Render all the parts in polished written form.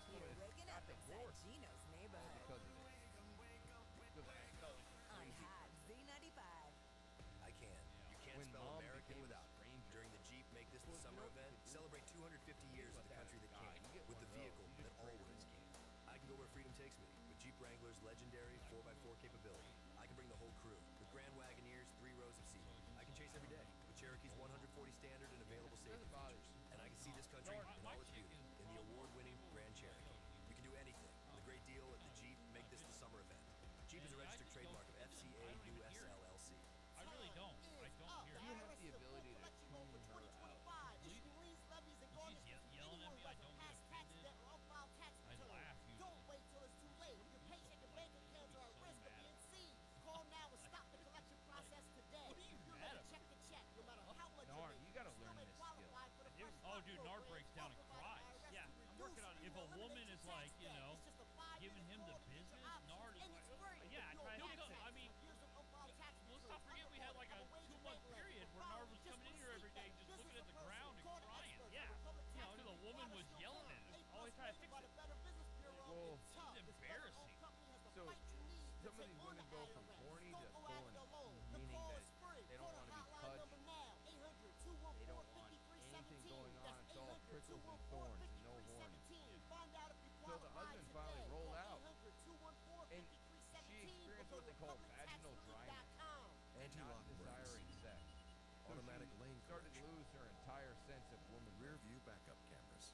You're has waking got up inside divorced Gino's neighborhood. because of it. Because I felt like a On crazy Hot Z95. I can. You can't When spell Mom American became a without it. stranger. During the Jeep Make This the Well, you Summer know what event, you could do? celebrate 250 years of about the that country as a that guy. came, You get with one the of those. vehicle You that just trade always it in. came. I can go where freedom takes me, with Jeep Wrangler's legendary 4x4 capability. I can bring the whole crew, with Grand Wagoneer's 3 rows of seating. I can chase every day, with Cherokee's 140 standard and available safety Doesn't bother features. you. And I can see this country in all its beauty, in the award-winning Grand Cherokee. We can do anything, with a great deal at the Jeep Make This the Summer event. Jeep is a registered trademark of FCA US LLC. I really don't. I don't hear You it. have the ability to tune her out. She's yelling at me. I don't get offended. I laugh usually. Don't wait till it's too late. Your paycheck and bank accounts are at so risk of mad. being seized. Call now and stop the collection process today. What are you You're mad gonna about? check the check, no matter how much Nard, you you gotta still learn may this qualify skill. for the I do. fresh Oh, fund dude, Nard program breaks down and offered by the cries. IRS Yeah, to I'm reduce working on it. If a and woman eliminate is your like, tax you debt. know, It's just a 5-minute giving him the call to get your business, options, Nard is and like, it's free. yeah, If I you try to owe do taxes, so. I mean, years of unfiled tax let's returns, not forget we had like a underpaid, 2-month underpaid period labor, where Nard was just coming in here every day, just this looking is at the a person ground and called an crying. expert Yeah, for public you know, tax because the woman was requirements yelling at still us. come. Always trying to fix By it. the Better Business Bureau, Well, it's tough. it's This embarrassing. federal company has the So, fight you need to some of take these on women the go from IRS. horny Don't to go thorny, after alone. The meaning call that is free. they don't Call want the to be hotline touched. number now. They don't want 800-214-5317. anything going on. That's It's all prickles and thorns and no horny. 800-214-5317. Find out if you So the qualify husband today. finally rolled Call out. 800-214-5317 And she experienced or what they call go to vaginal dryness. publictaxrelief.com. And not Anti-lock brakes. desiring sex. So Automatic she lane started to correction. lose her entire sense of woman. Rear view backup cameras.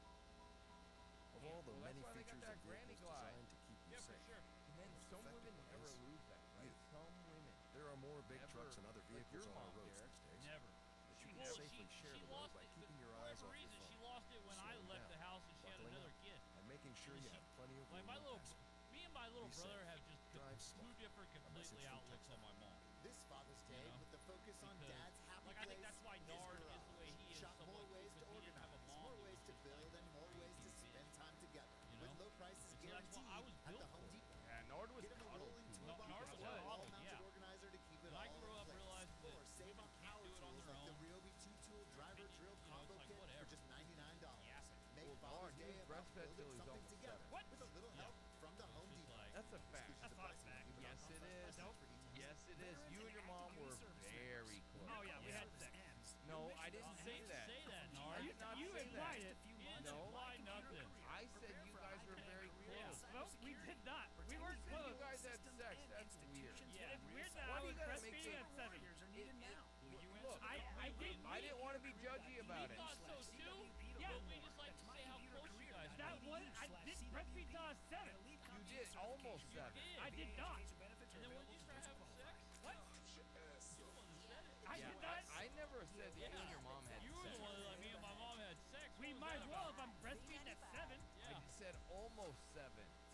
Of all the Well, that's many why they got features that of granny vehicles glide. designed to keep you Yeah, for safe. sure. And then some women effective never is lose that, right? you. Some women There are more big never, trucks and other like vehicles your on our mom, roads Derek. these days. Never. But you can Well, safely share she the road lost by it. keeping your For eyes whatever off your reason, phone. she lost it when I Slowing left down, the house and she had buckling another up, kid. and making sure And you she- have plenty of Like room my in the little, backseat. me and my little Be brother safe. have just Drive two smart. different completely from outlooks on Texaco. my mom. This Father's Day, You know, with the focus on because, Dad's happy like, I think place, that's why his Nard is garage. the way he is. Shop so more much ways to because he didn't have a organize, mom more who ways was to just build, like and more crazy ways to bitch, spend time together. you With know? low prices And so that's guaranteed what I was at built the Home for. Depot. Yeah, Nard was Get him a cuddled rolling too. toolbox Nard with was a cuddled, wall-mounted yeah. organizer to keep it And all I grew in up place. realizing that Or save women on can't power do it on tools their like the own. Ryobi 2-tool driver Opinion. drill You know, combo it's like, kit whatever. for just $99. Yes. Make Well, Father's Nard, he Day was about breastfed till building he's something almost together. 7. What? With a little help from the Home Just Depot. like, That's a fact. That's not a fact. Yes, it is. Nope. Yes, it is. You and your mom were very close. Oh yeah, we had sex. No, I didn't say that. Say that, I Nard. did not You say implied that. it. You didn't No. imply nothing. I said you guys were very close. Well, we did not. We weren't You close. guys had sex. That's weird. Yeah. It's weird that Why I do you was gotta make breastfeeding it- at 7. Look, I didn't. I didn't want to be judgy about We it. thought so too. Yeah. But we just like to say how close you guys were. That was. I did breastfeed till I was 7. You did almost 7. I did not. And then when you start having sex, What? you're the one that said it. I Yeah, did not. I never said that you and your mom had You were sex. the one that like, me and my mom had sex. We What was might that as well if about? I'm breastfeeding at 7. Yeah. I said almost 7.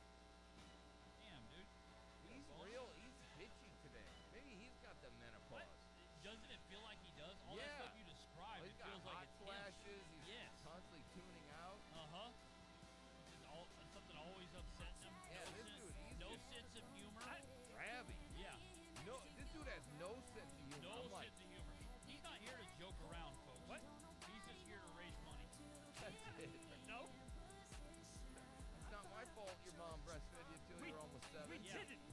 Damn, dude. He's real. He's hitchy today. Maybe he's got the menopause. What? Doesn't it feel like he does? All Yeah. that stuff you described, He's it got feels hot like it's flashes. He's Yes. constantly tuning out. Uh-huh. Something always upsetting him. Yeah, no this sense, dude, he's no just- sense of humor. Crabby. Yeah. No, this dude has no sense of humor. No I'm like, sense of humor. He's not here to joke around, folks. What? He's just here to raise money. that's it. No. It's not my fault your mom breastfed you till We- you're almost 7. We Yeah. didn't.